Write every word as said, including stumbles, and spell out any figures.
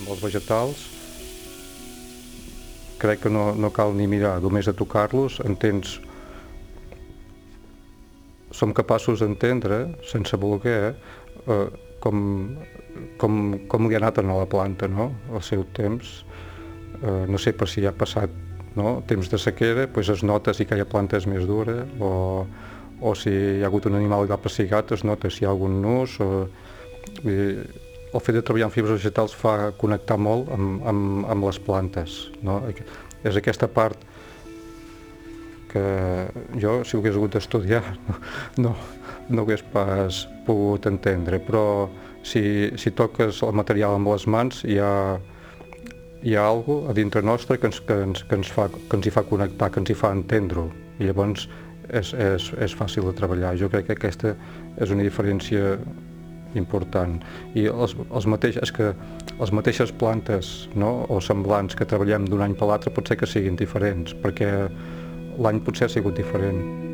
Amb els vegetals crec que no, no cal ni mirar, només a tocar-los entens, som capaços d'entendre, sense voler, eh, com, com, com li ha anat a la planta, no?, al seu temps. Eh, no sé, per si ha passat, no?, temps de sequera, doncs es nota si aquella planta és més dura, o, o si hi ha hagut un animal que l'ha pessigat, es nota si hi ha algun nus, o, i, el fet de treballar amb fibres vegetals fa connectar molt amb, amb, amb les plantes, no? És aquesta part que jo, si ho hagués hagut d'estudiar, no, no, no hagués pas pogut entendre, però si, si toques el material amb les mans hi ha, hi ha alguna a dintre nostre que ens, que, ens, que, ens fa, que ens hi fa connectar, que ens hi fa entendre-ho, i llavors és, és, és fàcil de treballar. Jo crec que aquesta és una diferència important. I els, els mateix, és que les mateixes plantes, no?, o semblants que treballem d'un any per l'altre pot ser que siguin diferents, perquè l'any potser ha sigut diferent.